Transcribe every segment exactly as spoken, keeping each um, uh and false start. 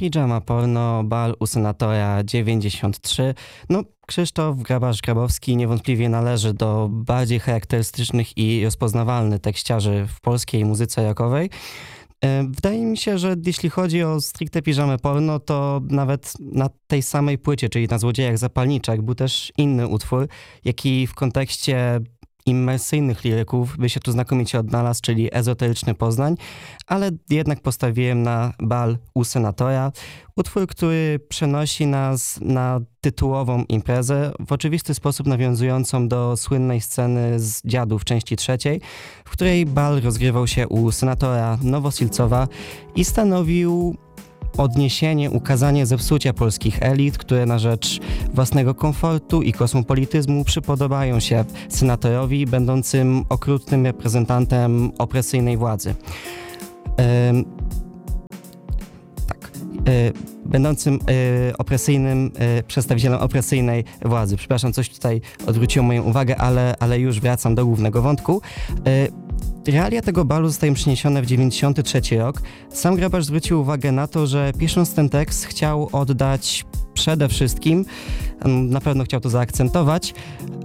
Pijama Porno, bal u senatora dziewięćdziesiąt trzy. No, Krzysztof Grabarz-Grabowski niewątpliwie należy do bardziej charakterystycznych i rozpoznawalnych tekściarzy w polskiej muzyce rockowej. Wydaje mi się, że jeśli chodzi o stricte Pijamę Porno, to nawet na tej samej płycie, czyli na Złodziejach Zapalniczek, był też inny utwór, jaki w kontekście imersyjnych liryków by się tu znakomicie odnalazł, czyli Ezoteryczny Poznań, ale jednak postawiłem na bal u senatora. Utwór, który przenosi nas na tytułową imprezę, w oczywisty sposób nawiązującą do słynnej sceny z Dziadów części trzeciej, w której bal rozgrywał się u senatora Nowosilcowa i stanowił odniesienie, ukazanie zepsucia polskich elit, które na rzecz własnego komfortu i kosmopolityzmu przypodobają się senatorowi, będącym okrutnym reprezentantem opresyjnej władzy. Ym, tak. Yy, będącym yy, opresyjnym, yy, przedstawicielem opresyjnej władzy. Przepraszam, coś tutaj odwróciło moją uwagę, ale, ale już wracam do głównego wątku. Yy, Realia tego balu zostają przeniesione w dziewięćdziesiąty trzeci rok. Sam Grabarz zwrócił uwagę na to, że pisząc ten tekst chciał oddać przede wszystkim, na pewno chciał to zaakcentować,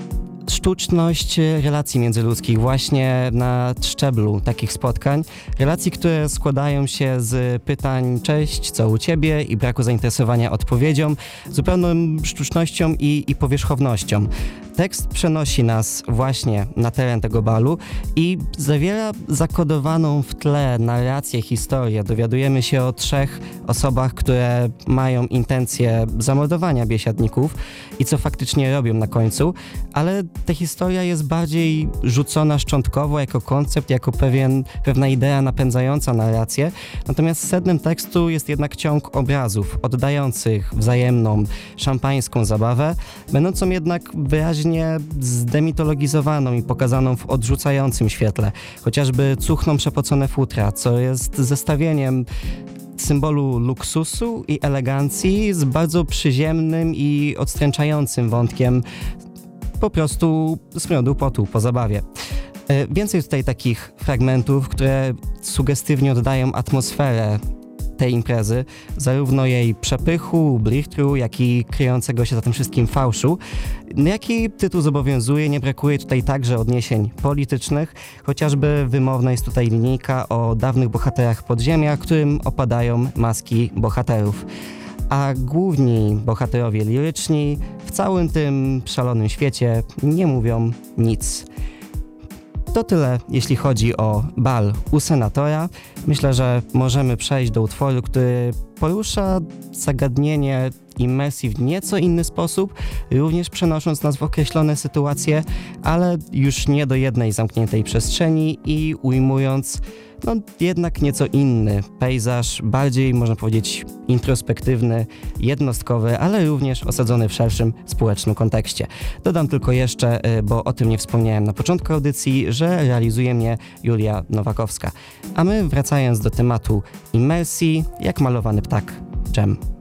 sztuczność relacji międzyludzkich właśnie na szczeblu takich spotkań. Relacji, które składają się z pytań cześć, co u ciebie i braku zainteresowania odpowiedzią, zupełną sztucznością i, i powierzchownością. Tekst przenosi nas właśnie na teren tego balu i zawiera zakodowaną w tle narrację, historię. Dowiadujemy się o trzech osobach, które mają intencję zamordowania biesiadników i co faktycznie robią na końcu, ale ta historia jest bardziej rzucona szczątkowo jako koncept, jako pewien, pewna idea napędzająca narrację. Natomiast sednem tekstu jest jednak ciąg obrazów oddających wzajemną szampańską zabawę, będącą jednak wyraźnie zdemitologizowaną i pokazaną w odrzucającym świetle. Chociażby cuchną przepocone futra, co jest zestawieniem symbolu luksusu i elegancji z bardzo przyziemnym i odstręczającym wątkiem po prostu smrodu potu po zabawie. Więcej tutaj takich fragmentów, które sugestywnie oddają atmosferę tej imprezy, zarówno jej przepychu, blichtru, jak i kryjącego się za tym wszystkim fałszu. Jaki tytuł zobowiązuje, nie brakuje tutaj także odniesień politycznych, chociażby wymowna jest tutaj linijka o dawnych bohaterach podziemia, którym opadają maski bohaterów. A główni bohaterowie liryczni w całym tym szalonym świecie nie mówią nic. To tyle, jeśli chodzi o bal u senatora. Myślę, że możemy przejść do utworu, który porusza zagadnienie imersji w nieco inny sposób, również przenosząc nas w określone sytuacje, ale już nie do jednej zamkniętej przestrzeni i ujmując no jednak nieco inny pejzaż, bardziej można powiedzieć introspektywny, jednostkowy, ale również osadzony w szerszym społecznym kontekście. Dodam tylko jeszcze, bo o tym nie wspomniałem na początku audycji, że realizuje mnie Julia Nowakowska. A my wracając do tematu imersji, jak malowany ptak, dżem.